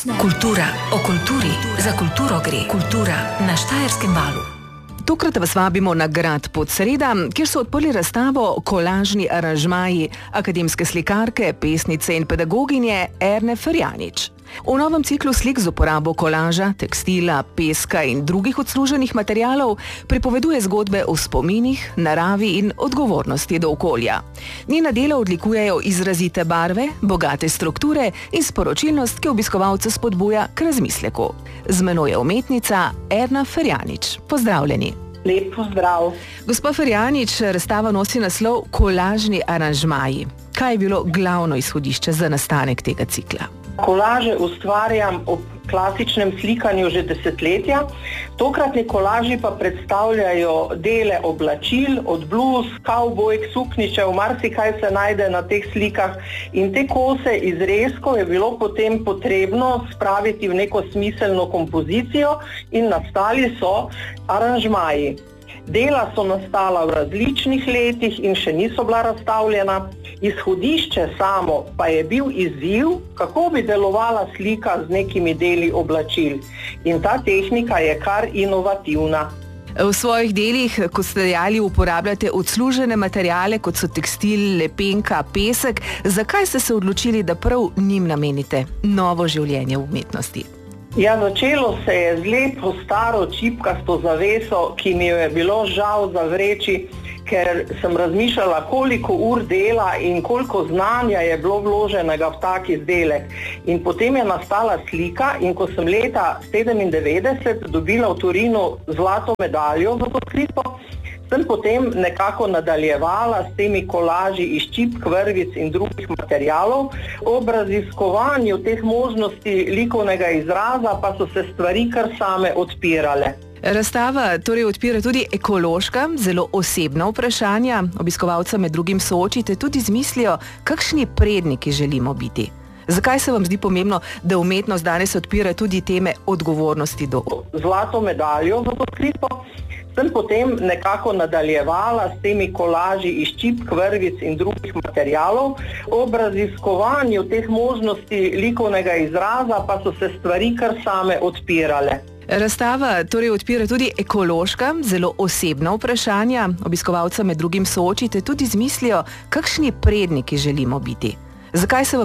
Kultura o kulturi, za kulturo gre. Kultura na Štajerskem valu. Tokrat vas vabimo na grad Podsreda, kjer so odprli razstavo Kolažni aranžmaji akademske slikarke, pesnice in pedagoginje Erne Ferjanič. V novem ciklu slik z uporabo kolaža, tekstila, peska in drugih odsluženih materialov pripoveduje zgodbe o spominih, naravi in odgovornosti do okolja. Njena dela odlikujejo izrazite barve, bogate strukture in sporočilnost, ki obiskovalce spodbuja k razmisleku. Z menoj je umetnica Erna Ferjanič. Pozdravljeni. Lep pozdrav. Gospa Ferjanič, razstava nosi naslov Kolažni aranžmaji. Kaj je bilo glavno izhodišče za nastanek tega cikla? Kolaže ustvarjam ob klasičnem slikanju že desetletja. Tokratni kolaži pa predstavljajo dele oblačil, od bluz, kavbojk, suknjičev, marsikaj se najde na teh slikah. In te kose izrezkov je bilo potem potrebno spraviti v neko smiselno kompozicijo in nastali so aranžmaji. Dela so nastala v različnih letih in še niso bila razstavljena. Izhodišče samo pa je bil izziv, kako bi delovala slika z nekimi deli oblačil. In ta tehnika je kar inovativna. V svojih delih, kot ste dejali, uporabljate odslužene materiale, kot so tekstil, lepenka, pesek. Zakaj ste se odločili, da prav njim namenite novo življenje v umetnosti? Ja, začelo se je z lepo staro čipkasto zaveso, ki mi jo je bilo žal zavreči, ker sem razmišljala, koliko ur dela in koliko znanja je bilo vloženega v tak izdelek. In potem je nastala slika in ko sem leta 1997 dobila v Torinu zlato medaljo za to sliko, sem potem nekako nadaljevala s temi kolaži iz čipk, vrvic in drugih materialov. Ob raziskovanju teh možnosti likovnega izraza pa so se stvari kar same odpirale. Razstava torej odpira tudi ekološka, zelo osebna vprašanja. Obiskovalca med drugim soočite tudi z mislijo, kakšni predniki želimo biti. Zakaj se vam zdi pomembno, da umetnost danes odpira tudi teme odgovornosti do? Zlato medaljo za to sliko sem potem nekako nadaljevala s temi kolaži iz čipk, vrvic in drugih materialov. Ob raziskovanju teh možnosti likovnega izraza pa so se stvari kar same odpirale. Razstava torej odpira tudi ekološka, zelo osebna vprašanja. Obiskovalca med drugim soočite tudi z mislijo, kakšni predniki želimo biti. Zakaj se vam